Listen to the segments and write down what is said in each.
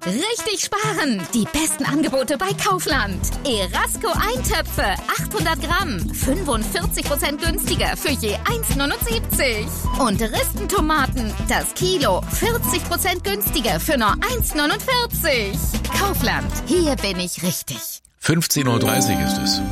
Richtig sparen! Die besten Angebote bei Kaufland. Erasco Eintöpfe, 800 Gramm, 45% günstiger für je 1,79. Und Ristentomaten, das Kilo, 40% günstiger für nur 1,49. Kaufland, hier bin ich richtig. 15.30 Uhr ist es.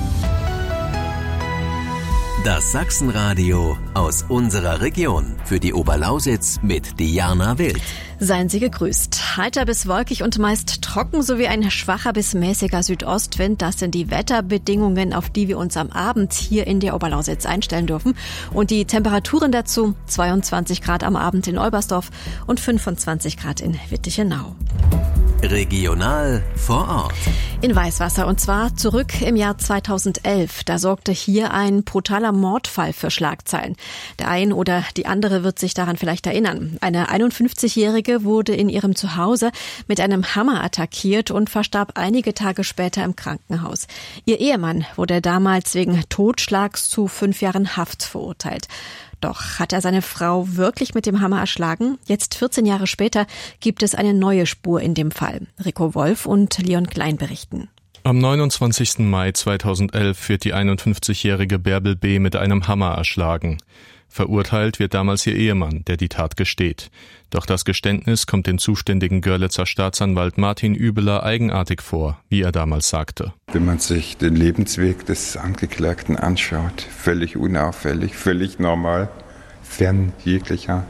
Das Sachsenradio aus unserer Region. Für die Oberlausitz mit Diana Wild. Seien Sie gegrüßt. Heiter bis wolkig und meist trocken sowie ein schwacher bis mäßiger Südostwind. Das sind die Wetterbedingungen, auf die wir uns am Abend hier in der Oberlausitz einstellen dürfen. Und die Temperaturen dazu: 22 Grad am Abend in Olbersdorf und 25 Grad in Wittichenau. Regional vor Ort. In Weißwasser, und zwar zurück im Jahr 2011. Da sorgte hier ein brutaler Mordfall für Schlagzeilen. Der ein oder die andere wird sich daran vielleicht erinnern. Eine 51-Jährige wurde in ihrem Zuhause mit einem Hammer attackiert und verstarb einige Tage später im Krankenhaus. Ihr Ehemann wurde damals wegen Totschlags zu 5 Jahren Haft verurteilt. Doch hat er seine Frau wirklich mit dem Hammer erschlagen? Jetzt 14 Jahre später gibt es eine neue Spur in dem Fall. Rico Wolf und Leon Klein berichten. Am 29. Mai 2011 wird die 51-jährige Bärbel B. mit einem Hammer erschlagen. Verurteilt wird damals ihr Ehemann, der die Tat gesteht. Doch das Geständnis kommt dem zuständigen Görlitzer Staatsanwalt Martin Übeler eigenartig vor, wie er damals sagte. Wenn man sich den Lebensweg des Angeklagten anschaut, völlig unauffällig, völlig normal, fern jeglicher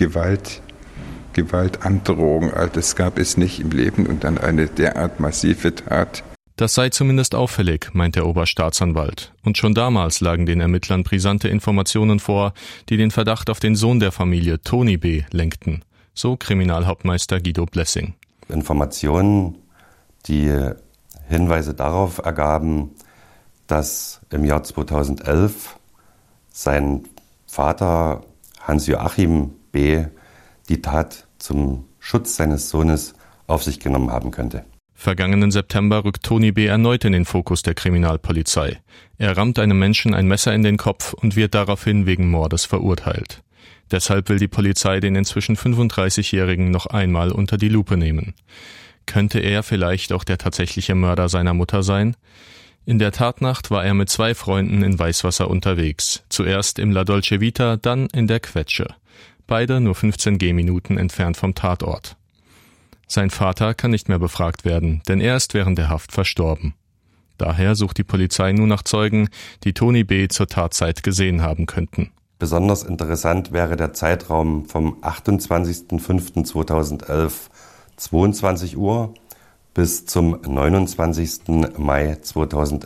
Gewaltandrohung, das gab es nicht im Leben, und dann eine derart massive Tat. Das sei zumindest auffällig, meint der Oberstaatsanwalt. Und schon damals lagen den Ermittlern brisante Informationen vor, die den Verdacht auf den Sohn der Familie, Toni B., lenkten. So Kriminalhauptmeister Guido Blessing. Informationen, die Hinweise darauf ergaben, dass im Jahr 2011 sein Vater Hans-Joachim B. die Tat zum Schutz seines Sohnes auf sich genommen haben könnte. Vergangenen September rückt Toni B. erneut in den Fokus der Kriminalpolizei. Er rammt einem Menschen ein Messer in den Kopf und wird daraufhin wegen Mordes verurteilt. Deshalb will die Polizei den inzwischen 35-Jährigen noch einmal unter die Lupe nehmen. Könnte er vielleicht auch der tatsächliche Mörder seiner Mutter sein? In der Tatnacht war er mit 2 Freunden in Weißwasser unterwegs. Zuerst im La Dolce Vita, dann in der Quetsche. Beide nur 15 Gehminuten entfernt vom Tatort. Sein Vater kann nicht mehr befragt werden, denn er ist während der Haft verstorben. Daher sucht die Polizei nun nach Zeugen, die Toni B. zur Tatzeit gesehen haben könnten. Besonders interessant wäre der Zeitraum vom 28.05.2011 22 Uhr bis zum 29. Mai 2011